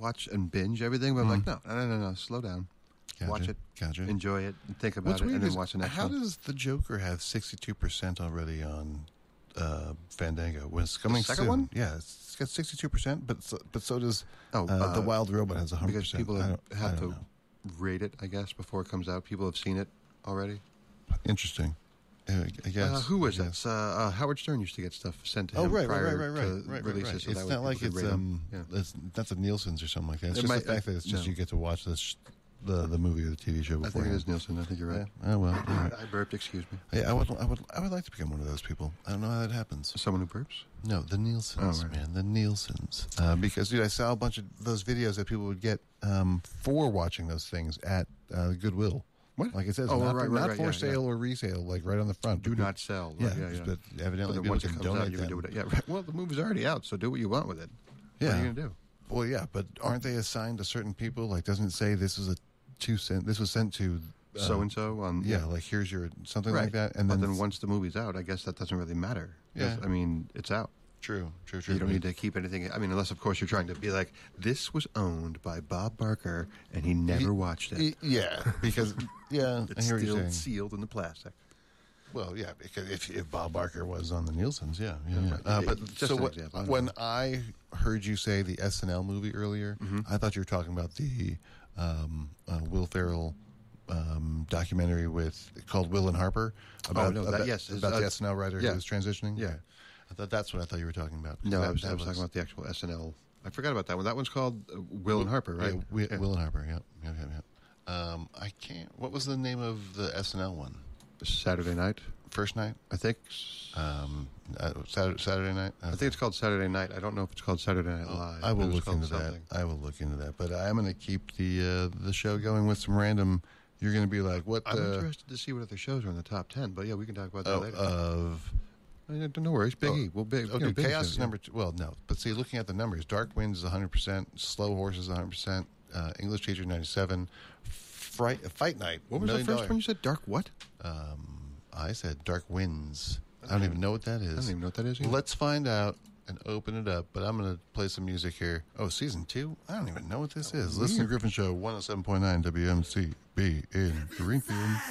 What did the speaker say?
watch and binge everything, but I'm like, no, slow down. Gotcha. Watch it, Gotcha. enjoy it, and think about What's it, weird and then is watch the next how one. does the Joker have 62% already on Fandango? When it's coming second soon? one? Yeah, it's got 62%, but so does the Wild Robot has 100%. Because people have to know. rate it, I guess, before it comes out. People have seen it already. Interesting. I guess. Who was that? that? Howard Stern used to get stuff sent to him Right. to releases. So It's that not way like people it's could rate 'em. that's a Nielsen's or something like that. It's It just might- the fact that it's just no. you get to watch this the movie or the TV show I before. think it is Nielsen. I think you're right. Oh well. All right. I burped. Excuse me. Yeah, I would like to become one of those people. I don't know how that happens. Someone who burps. No, the Nielsen's, Oh, right. man, the Nielsen's. Because dude, I saw a bunch of those videos that people would get for watching those things at Goodwill. What? Like it says, Oh, not, right, not right, for yeah, sale or resale, like right on the front. Do But not sell. Yeah, Right, yeah. but evidently But then people once it can comes out, donate you can do them. it. Yeah. Right. Well, the movie's already out, so do what you want with it. Yeah. What are you gonna do? Well, yeah, but aren't they assigned to certain people? Like, doesn't it say this was a 2-cent? This was sent to So and so on. Yeah, like here's your something right. like that, and but then then once the movie's out, I guess that doesn't really matter. Yeah. I mean, it's out. True. You don't need to keep anything. I mean, unless of course you're trying to be like, this was owned by Bob Barker and he never watched it. Yeah, because I hear what It's you're still saying. sealed in the plastic. Well, yeah, because if Bob Barker was on the Nielsen's, yeah. Right. But Just so an what, example. I don't when know. I heard you say the SNL movie earlier, I thought you were talking about the Will Ferrell documentary called Will and Harper about, no, about, yes, about the SNL writer yeah. who was transitioning. Yeah. I thought that's what I thought you were talking about. No, That- I was that talking about the actual SNL. I forgot about that one. That one's called Will and Harper, right? Yeah, Will and Harper. Yep. I can't. What was the name of the SNL one? Saturday Night, First Night. I think. Saturday Night. I think it's called Saturday Night. I don't know if it's called Saturday Night Live. I will but it's look into called that. something. I will look into that. But I am going to keep the show going with some random. You're going to be like, what? I'm interested to see what other shows are in the top 10. But yeah, we can talk about that later. Of No worries, Big E. Well, big. okay, big Chaos shows, is number 2. Well, no, but see, looking at the numbers, Dark Winds is 100%, Slow Horse is 100%, English Teacher 97, Fight Night. What was the $1 first million. one you said? Dark what? I said Dark Winds. I don't even know what that is. I don't even know what that is either. Let's find out and open it up. But I'm going to play some music here. Oh, season 2? I don't even know what this is. Listen to Griffin Show 107.9 WMCB in Greenfield.